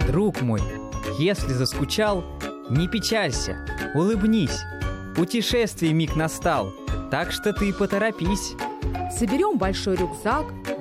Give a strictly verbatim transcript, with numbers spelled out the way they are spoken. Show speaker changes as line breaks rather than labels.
Друг мой, если заскучал, не печалься, улыбнись. Путешествие миг настал, так что ты поторопись.
Соберем большой рюкзак,